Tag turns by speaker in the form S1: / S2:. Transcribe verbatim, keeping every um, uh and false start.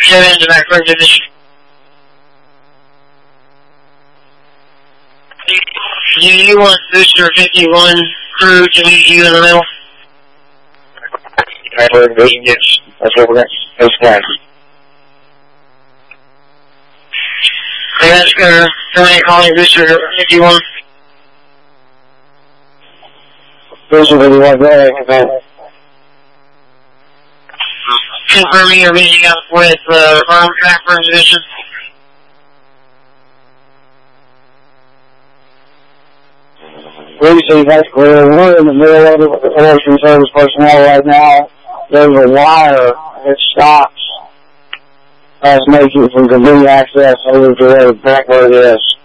S1: Head into that first position. Do you want Booster fifty-one crew to meet you in the middle?
S2: Network vision, yes. That's what we're going to That's fine.
S1: That's going to tonight calling Booster fifty-one.
S2: Booster fifty-one, go ahead.
S1: Confirming you're meeting up with uh, firm track firm position.
S2: Lucy, that's clear. We're in the middle of it with the forestry service personnel right now. There's a wire that stops us making from convenient access over to where the back where it is.